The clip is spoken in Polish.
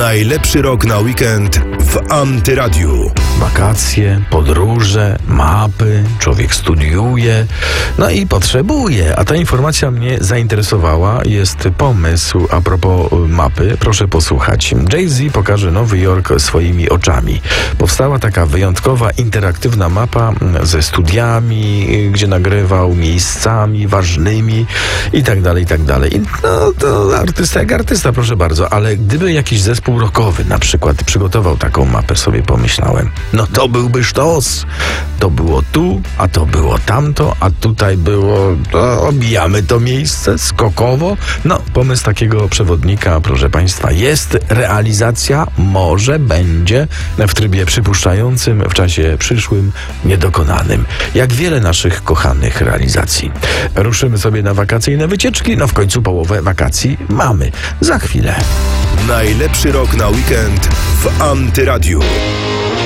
Najlepszy rok na weekend w Antyradiu. Wakacje, podróże, mapy, człowiek studiuje, no i potrzebuje. A ta informacja mnie zainteresowała. Jest pomysł a propos mapy. Proszę posłuchać. Jay-Z pokaże Nowy Jork swoimi oczami. Powstała taka wyjątkowa, interaktywna mapa ze studiami, gdzie nagrywał, miejscami ważnymi i tak dalej, i tak dalej. I no to artysta jak artysta, proszę bardzo, ale gdyby jakiś zespół rockowy na przykład przygotował taką mapę, sobie pomyślałem, no to byłby sztos. To było tu, a to było tamto, a tutaj było, to obijamy to miejsce skokowo. No, pomysł takiego przewodnika, proszę Państwa, jest, realizacja może będzie w trybie przypuszczającym, w czasie przyszłym, niedokonanym. Jak wiele naszych kochanych realizacji. Ruszymy sobie na wakacyjne wycieczki, no w końcu połowę wakacji mamy. Za chwilę. Najlepszy rok na weekend w Antyradiu.